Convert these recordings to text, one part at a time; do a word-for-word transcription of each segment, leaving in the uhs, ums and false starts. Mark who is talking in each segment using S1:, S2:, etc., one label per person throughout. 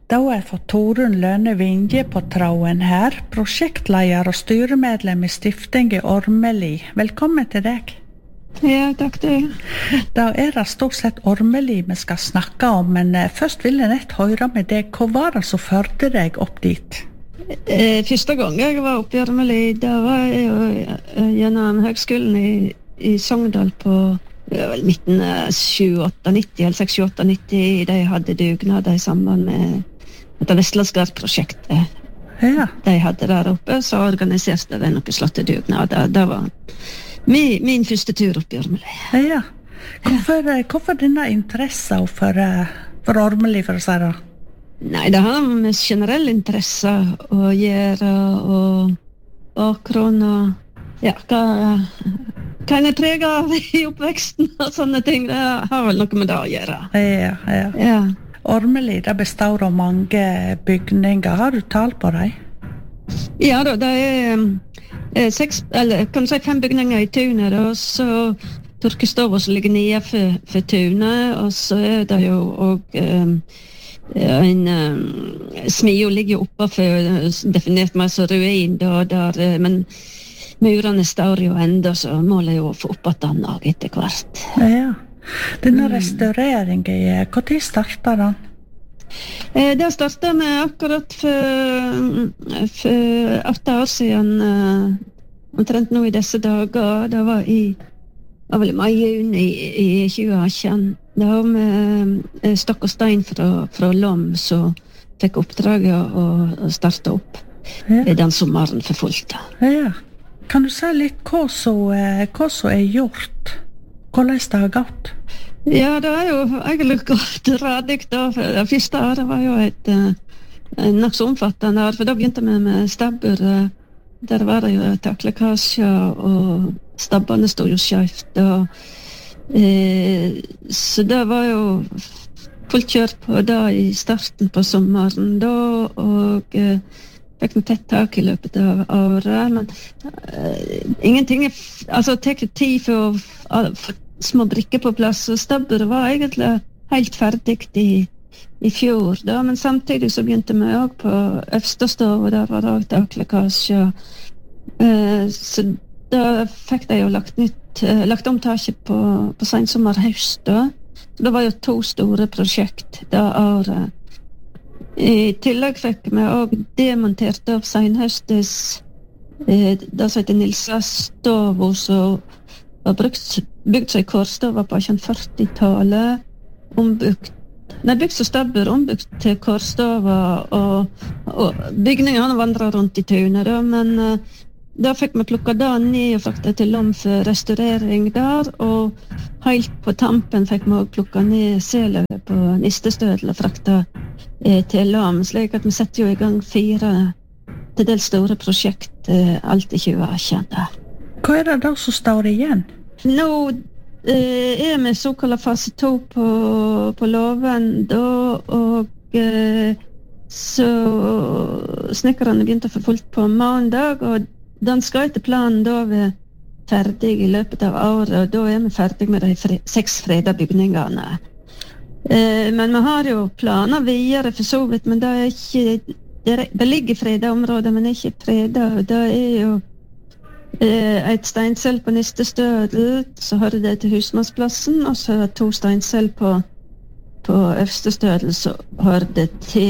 S1: Da har jeg fått Torunn Lønne Vinje på tråden her, prosjektleder og styremedlem i Stiftinget Ormeli. Velkommen til deg.
S2: Ja, takk du.
S1: Da er det stort sett Ormeli vi skal snakke om, men først vil jeg nett høre med deg. Hva var det som førte deg opp dit?
S2: Eh, første gang jeg var oppe i Ormeli, da var jeg jo gjennom høgskolen i, i Sogndal på midten av tjueåtte nitti, eller seks tjueåtte nitti. De hadde dugnader i samband med dette Vestlandsgard-prosjektet.
S1: Ja.
S2: De hadde der oppe, så organiserte de noen slottedugnader. Det var min, min første tur opp i Ormeli.
S1: Ja. Hvorfor, hvorfor denne interessen for, for Ormeli, for å si det?
S2: Nei, det har med generell interesse å gjøre, og bakgrunn og ja, hva, hva en er preget av i oppveksten og sånne ting. Det har vel noe med det å gjøre.
S1: Ja, ja.
S2: Ja.
S1: Ormeli, det består av mange bygninger. Har du tall på dem?
S2: Ja da, det er eh, seks, eller kan du si fem bygninger i tunet, og så Torkestova som ligger nede for, for tunet, og så er det jo og eh, en eh, smio ligger jo oppe for definert meg som ruin, da, der, eh, men murene står jo enda, så målet er jo å få opp at den og etter hvert.
S1: Ja. Denne restaureringen, hva tid startet den?
S2: Eh, det startet med akkurat for, for åtte år siden, eh, omtrent nå i disse dager. Det var i, var vel i mai-juni i, i tjue atten. Det var med eh, Stokk og Stein fra, fra Lom, så fikk oppdraget å, å starte opp
S1: Ja.
S2: den sommeren for fullt.
S1: Ja. Kan du si litt hva som, hva som er gjort? Hvordan det har gått?
S2: Ja, det er jo egentlig gått radig da. Det første året var jo et uh, nok så omfattende år, for da begynte vi med stabbur. Uh, der var det jo taklekkasjer, og stabbene stod jo skjøft. Og, uh, så det var jo fullt kjørt på da i starten på sommeren da, og uh, fikk noe tett tak i løpet av året, men uh, ingenting er, altså det tek tid for å få små brikker på plass, og stabburet var egentlig helt ferdig i, i fjor da, men samtidig så begynte vi også på Øvstestov, og der var det også taklekkasje, uh, så da fikk de jo lagt nytt, uh, lagt om taket på, på sensommer-høst da, så det var jo to store prosjekt da året. I tillegg fikk vi også demontert av senhøstes eh, det som heter Nilsa Stovo, som var brukt, bygd seg korstova på førti-tallet, ombygd, nei, bygd som stabbur, ombygd til korstova, og, og bygningene vandret rundt i tunet, da, men eh, da fikk vi plukket det ned og fraktet til Lom for restaurering der, og helt på tampen fikk vi også plukket ned seløyet på Nistestødel og fraktet eh, til Lom, slik at vi setter jo i gang fire til dels store prosjekt eh, alt i tjue atten.
S1: Hva er det da som står igjen?
S2: Nå eh, er vi såkalt fase to på, på loven da, og eh, så snekkerne begynte å få fullt på mandag, og den skal etter planen da være ferdig i løpet av året, og da er vi ferdig med de fre- seks freda bygningene. Eh, men vi har jo planer videre for så vidt, men det er ikke, det, er, det ligger freda områder, men ikke freda, og det er jo eh, et steinsel på Nistestødel, så hører det til Husmannsplassen, og så er det to steinsel på på Øvstestødel, så hører det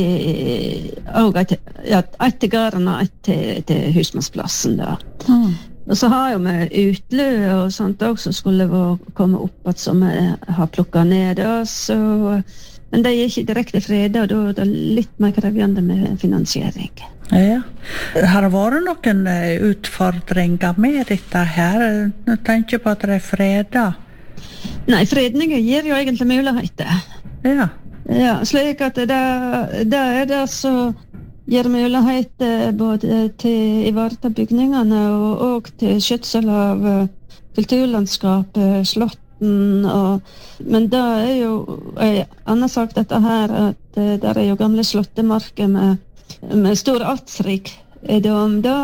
S2: til og et, ja, et til gården og et til, til Husmannsplassen da. Mm. Og så har jo vi utlø og sånt også, som skulle komme opp at som vi har plukket ned da, så, men det er ikke direkte fredag, og da er det litt mer krevende med finansiering.
S1: Ja. Har det vært noen utfordringer med dette her? Jeg tenker på at det er fredag.
S2: Nei, fredninger gir jo egentlig muligheter.
S1: Ja.
S2: Ja, slik at det, det er det som gir mulighet både til å ivareta bygningene og, og til skjøtsel av kulturlandskapet, slotten, og, men det er jo en annen sak dette her, at det er jo gamle slottemarker med, med stor artsrik om det,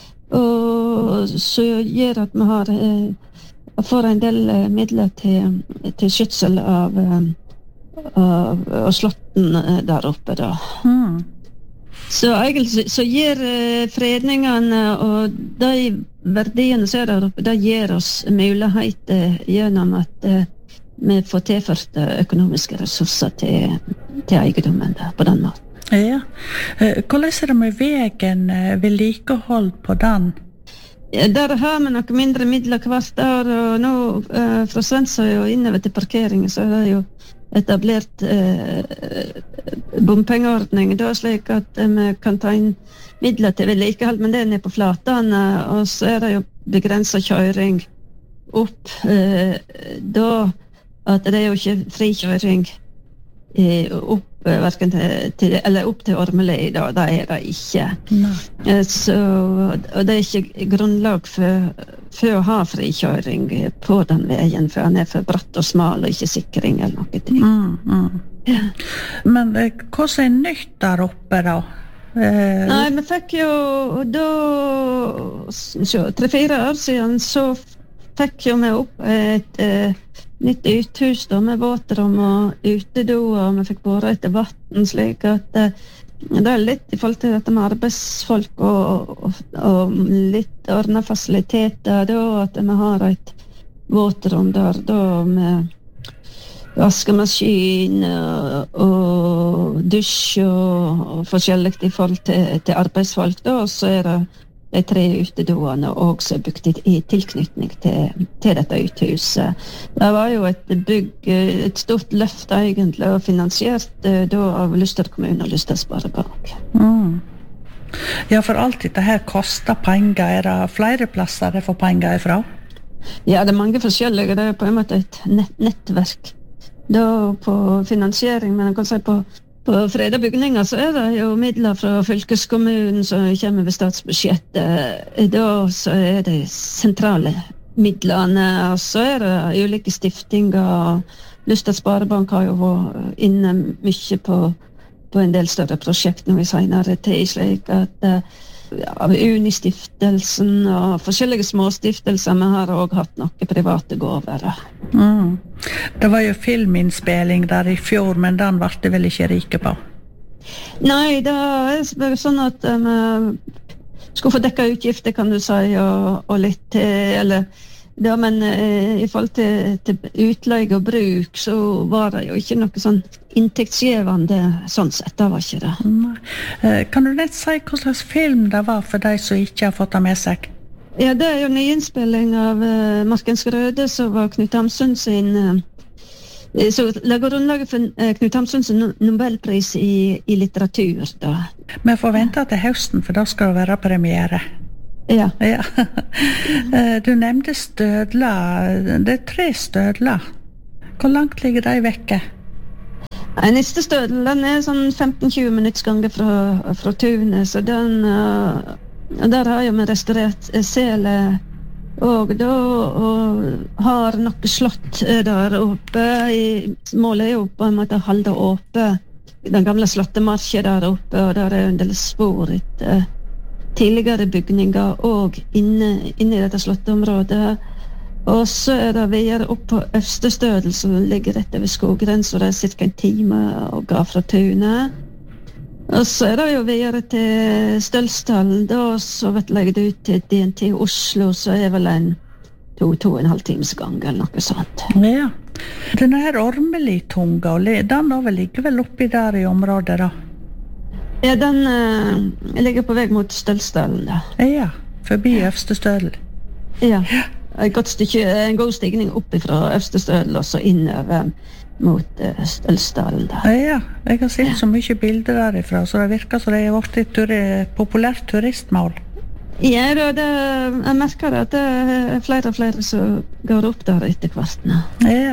S2: og så gjør at vi har får en del midler til, til skjøtsel av av, av slotten der oppe da.
S1: Mm.
S2: Så egentlig så gir fredningene og de verdiene som er der oppe, det gir oss muligheter gjennom at vi får tilført økonomiske ressurser til, til eiendommen der, på den måten.
S1: Ja. Hvordan er det med veien, vedlikehold på den?
S2: Der har vi noe mindre midler hvert år, og nå eh, fra Svensøy og innover til parkeringen så er det jo etablert eh, bompengeordning, da slik at eh, vi kan ta inn midler til vedlikehold, men det er nede på flatene, og så er det jo begrenset kjøring opp, eh, da at det er jo ikke frikjøring eh, opp hverken til, til, eller opp til Ormeli da, det er det ikke. Nei. Så, og det er ikke grunnlag for, for å ha frikjøring på den veien, for han er for bratt og smal og ikke sikring eller noe ting.
S1: Mm, mm. Ja. Men hva er nytt der oppe da? Eh...
S2: Nei, vi fikk jo da, tre-fire år siden, så fikk jo vi opp et eh, nytt uthus da, med våtrom og utedo, og vi fikk båret etter vatten, slik at eh, det er litt i forhold til dette med arbeidsfolk og, og, og litt ordnet fasiliteter, da, at vi har et våtrom der, da med vaskemaskin og, og dusj og, og forskjellig i forhold til, til arbeidsfolk, da, og så er det de tre utedoene også bygd i, i tilknytning til, til dette uthuset. Det var jo et bygg, et stort løft egentlig, og finansiert da av Luster kommune og Luster Sparebank.
S1: Mm. Ja, for alt dette her koster penger. Er det flere plasser det får penger ifra?
S2: Ja, det er mange forskjellige. Det er på en måte et nett, nettverk da på finansiering, men jeg kan si på På freda bygninger så er det jo midler fra fylkeskommunen som kommer ved statsbudsjettet. Da så er det sentrale midlene, og så er det ulike stiftinger. Luster Sparebank har jo vært inne mye på, på en del større prosjekt nå i senere tid, slik at ja, Unistiftelsen og forskjellige småstiftelser, vi har også hatt noen private gåver.
S1: Mm. Det var jo filminnspilling der i fjor, men den ble det vel ikke rike på?
S2: Nei, det er sånn at vi um, skulle få dekket utgifter, kan du si, og, og litt til, eller ja, men uh, i forhold til, til utleie og bruk, så var det jo ikke noe sånn inntektsgivende sånn sett, det var ikke det.
S1: Nei. Uh, kan du nett si hva slags film det var for de som ikke har fått det med seg?
S2: Ja, det er jo nyinnspilling av uh, Markens Røde, som var Knut Hamsun sin uh, så lager grunnlaget for uh, Knut Hamsun sin Nobelpris i, i litteratur da.
S1: Vi får vente til høsten, for da skal det være premiere.
S2: Ja.
S1: Ja. uh, du nevnte stødler. Det er tre stødler. Hvor langt ligger de vekke?
S2: Nei, neste stødlen er sånn femten til tjue minutts gange fra, fra tunet, så den uh, der har jeg med restaurert sele og da og har noe slott der oppe i, målet er jo på en måte å holde oppe den gamle slottemarken der oppe, og der er en del spor etter tidligere bygninger og inne, inne i dette slotteområdet, og så er det videre opp på Øvstestødel som ligger rett over skoggrensen, og det er cirka en time å gå fra tunet. Og så er det jo videre til Stølsdalen, da, så vet jeg det ut til D N T Oslo, så er vel en to, to og en halv times gang, eller noe sånt.
S1: Ja. Denne her Ormeli-tunga, den da vel ligger vel oppi der i området, da?
S2: Ja, den uh, ligger på vei mot Stølsdalen, da.
S1: Ja, forbi Øvstestødel.
S2: Ja, et godt stykke, en god stigning oppi fra Øvstestødel, og så innover mot uh, Stølsdalen da.
S1: Ja, jeg har sett så mye bilder derifra, så det virker som det er vært et turi, populært turistmål.
S2: Ja, da, det, jeg merker at det er flere og flere som går opp der etter hvert nå.
S1: Ja,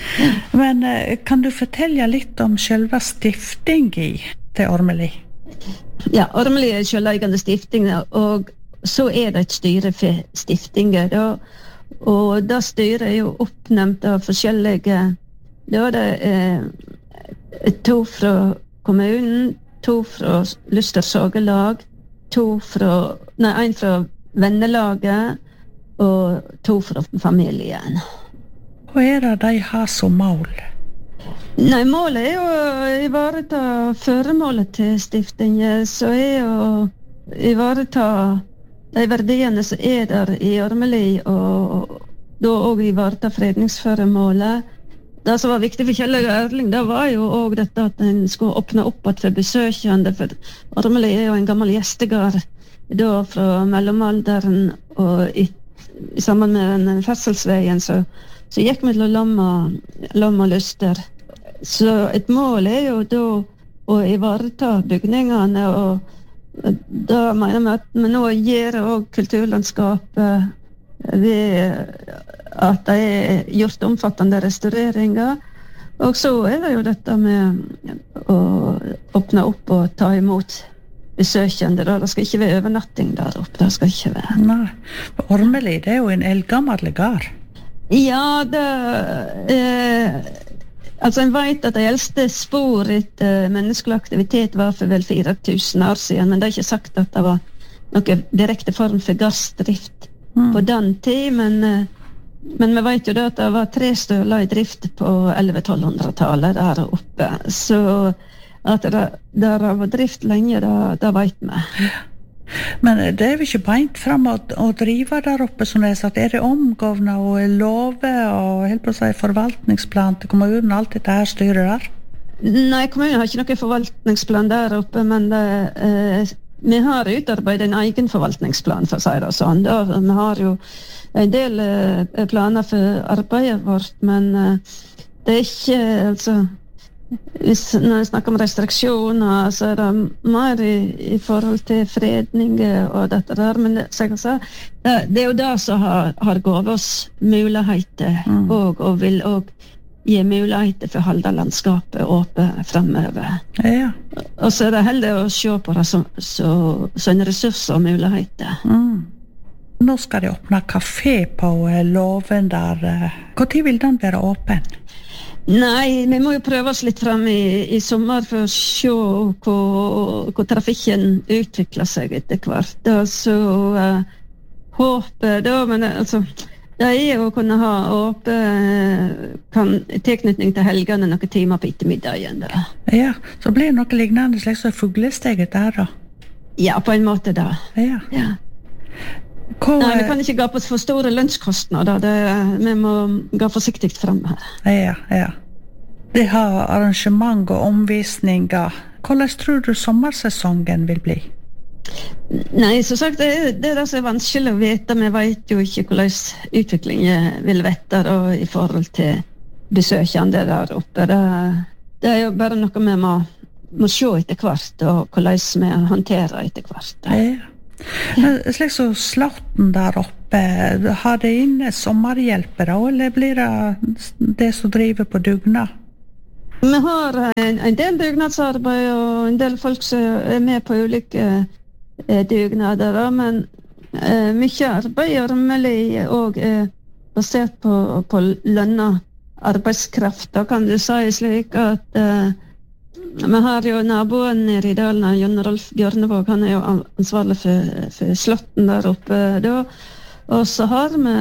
S1: men uh, kan du fortelle litt om selve stiftingen til Ormeli?
S2: Ja, Ormeli er selveiende stifting, og så er det et styre for stiftinger, da, og da styret er jo oppnevnt av forskjellige. Da er det eh, to fra kommunen, to fra Luster Sagelag, to fra, nei, en fra vennelaget, og to fra familien.
S1: Hva er det de har som mål?
S2: Nei, målet er jo å ivareta føremålet til stiftingen, så er å ivareta de verdiene som er der i Ormeli, og da også ivareta fredningsføremålet. Det som var viktig for Kjell og Erling, det var jo også dette at en skulle åpne opp at for besøkende, for Ormeli er jo en gammel gjestegard da fra mellomalderen, og i, sammen med den ferselsveien så, så gikk vi til lam og, lam og lyster. Så et mål er jo da å ivareta bygningene, og da mener vi at vi nå gir også kulturlandskapet ved at det er gjort omfattende restaureringer. Og så er det jo dette med å åpne opp og ta imot besøkende. Det skal ikke være overnatting der oppe. Det skal ikke være.
S1: Nei, for Ormeli, det er jo en eldgammel gard.
S2: Ja, det eh, altså en vet at de eldste spor etter menneskelig aktivitet var for vel fire tusen år siden, men det er ikke sagt at det var noe direkte form for gardsdrift mm. på den tid, men, men vi vet jo da at det var tre støler i drift på elleve-tolv hundre-tallet der oppe, så at det der var drift lenge, da, da vet vi.
S1: Men det er jo ikke beint frem å, å drive der oppe, som det er sagt. Er det omgående og love og helt på å si forvaltningsplan til kommunen, alt dette her styrer der?
S2: Nei, kommunen har ikke noen forvaltningsplan der oppe, men det, eh, vi har utarbeidet en egen forvaltningsplan, for å si det sånn. Da, vi har jo en del eh, planer for arbeidet vårt, men eh, det er ikke, altså, hvis, når jeg snakker om restriksjoner, så er det mer i, i forhold til fredning og dette der, men det, så jeg kan si, det, det er jo det som har, har gått oss muligheter, mm. og, og vil også gi muligheter for å holde landskapet åpent fremover.
S1: Ja.
S2: Og så er det heller å se på det som, så, så en ressurs og muligheter.
S1: Mm. Nå skal de åpne kafé på Låven der. Hvor tid vil den være åpen?
S2: Nei, vi må jo prøve oss litt frem i, i sommer for å se hvor, hvor trafikken utvikler seg etter hvert. Da, så uh, håper da, men altså, det er jo å kunne ha åpen kan, tilknytning til helgene noen timer på ettermiddagen. Da.
S1: Ja, så blir det noe lignende slags fuglesteget der da?
S2: Ja, på en måte da.
S1: Ja.
S2: Ja.
S1: Hvor,
S2: Nei, vi kan ikke gå på for store lønnskostnader. Det, vi må gå forsiktig frem her.
S1: Ja, ja. De har arrangement og omvisninger. Hvordan tror du sommersesongen vil bli?
S2: Nei, som sagt, det er det, er det som er vanskelig å vite. Vi vet jo ikke hvordan utviklingen vil være da, i forhold til besøkende der oppe. Det, det er jo bare noe vi må, må se etter hvert, og hvordan vi håndterer etter hvert.
S1: Ja. Slik så Slåtten der oppe, har det inne sommerhjelpere, eller blir det det som driver på dugnad?
S2: Vi har en, en del dugnadsarbeid og en del folk som er med på ulike eh, dugnader, men eh, mye arbeid i Ormeli og er basert på, på lønna arbeidskraft. Da kan du si slik at eh, vi har jo naboen nede i dalen, Jon Rolf Bjørnevåg, han er jo ansvarlig for, for Slåtten der oppe da. Og så har vi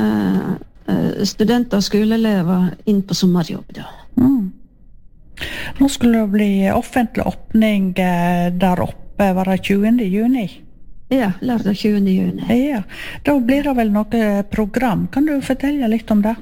S2: eh, studenter og skoleelever inn på sommerjobb da.
S1: Mm. Nå skulle det bli offentlig åpning der oppe, var det tjuende juni?
S2: Ja, lørdag tjuende juni.
S1: Ja, da blir det vel noe program. Kan du fortelle litt om det?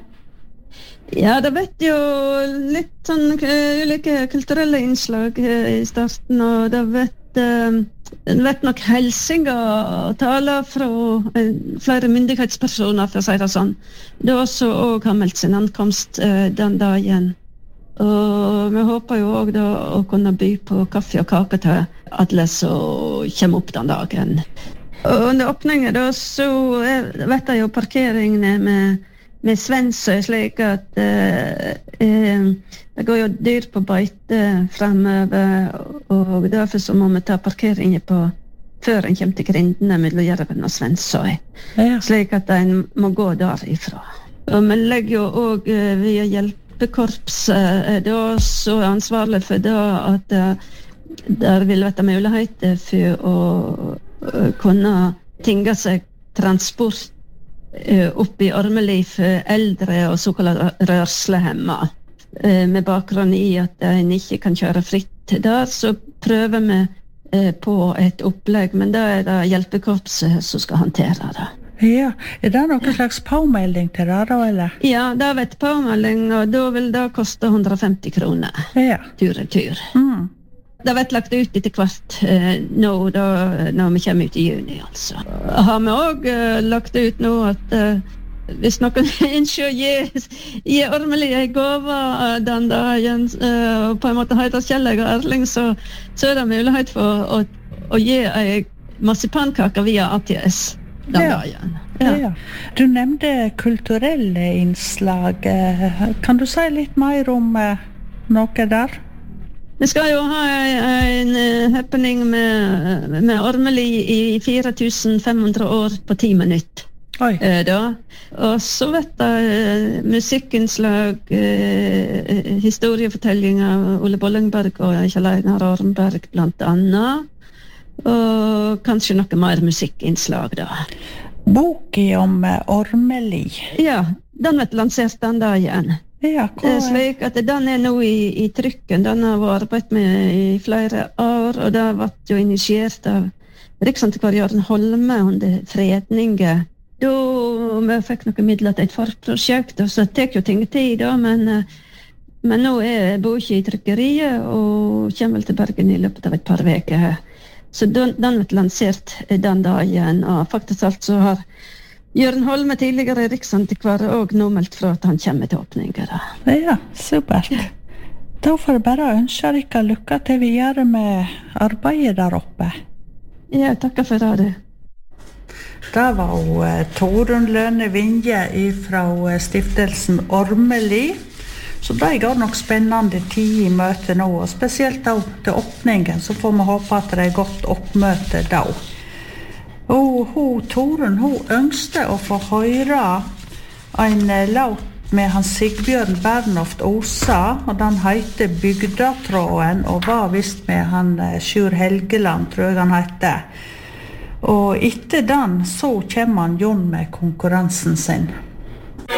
S2: Ja, det vet jo litt sånn uh, ulike kulturelle innslag uh, i starten, og det vet, uh, det vet nok helsinger og taler fra uh, flere myndighetspersoner, for å si det sånn. Det er også også har meldt sin ankomst uh, den dagen. Og vi håper jo også da å kunne by på kaffe og kake til alle som kommer opp den dagen. Og under åpningen da, så er, vet jeg jo parkeringene med med Svensøy, slik at eh, eh, det går jo dyr på beite fremover, og derfor så må vi ta parkeringen på før en kommer til grindene mellom Jerven og Svensøy, ja. Slik at en må gå derifra. Og vi legger jo også eh, via hjelpekorpset eh, da, så er ansvarlig for det at eh, der vil være muligheter for å uh, kunne tinge seg transport opp i Ormeli for eldre og såkalt rørslehemma. eh, med bakgrunn i at en ikke kan kjøre fritt der, så prøver vi eh, på et opplegg, men da er det hjelpekorpset som skal håndtere det.
S1: Ja, er det noen slags påmelding til det da, eller?
S2: Ja, det vet påmelding, og da vil det koste hundre og femti kroner.
S1: Ja.
S2: Tur-retur.
S1: Mm.
S2: Det vet lagt ut etter hvert eh, nå, da, når vi kommer ut i juni, altså. Har vi også eh, lagt ut nå at eh, hvis noen ønsker å gi, gi Ormeli en gave den dagen, eh, og på en måte heter Kjell og Erling, så, så er det mulighet for å, å gi en marsipankake via A T S den
S1: Ja.
S2: dagen.
S1: Ja. Ja. Du nevnte kulturelle innslag. Kan du si litt mer om eh, noe der?
S2: Vi skal jo ha en, en happening med, med Ormeli i fire tusen fem hundre år på ti minutter.
S1: Oi.
S2: Eh, da. Og så vet jeg eh, musikkinnslag, eh, historiefortelling av Ole Bollingberg og Kjell Einar Ormberg blant annet. Og kanskje noe mer musikkinnslag da.
S1: Boken om eh, Ormeli.
S2: Ja, den vet lansert den dagen.
S1: Ja,
S2: Det er slik at den er nå i, i trykken. Den har vært arbeidet med i flere år, og det har vært jo initiert av Riksantikvar Jørgen Holme under fredningen. Da vi fikk noen midler til et forprosjekt, og så tek jo ting tid da, men, men nå er boka i trykkeriet, og kommer vel til Bergen i løpet av et par veker. Så den, den ble lansert den dagen, og faktisk alt så har Jørgen Holme, tidligere riksantikvar, og nå meldt fra at han kommer til åpninger.
S1: Ja, supert. Da får jeg bare ønske dere lykke til videre med arbeidet der oppe.
S2: Ja, takker for det.
S1: Det var jo eh, Torunn Lønne Vinje fra eh, stiftelsen Ormeli. Så det går nok spennende tid i møte nå, og spesielt da til åpningen, så får vi håpe at det er godt oppmøte da. Og hun, Torunn, hun ønskte å få høre en låt med han Sigbjørn Bernhoft Osa, og den heter Bygdatråden, og var vist med han Sjur Helgeland, tror jeg han heter. Og etter den så kommer han Jon med konkurransen sin.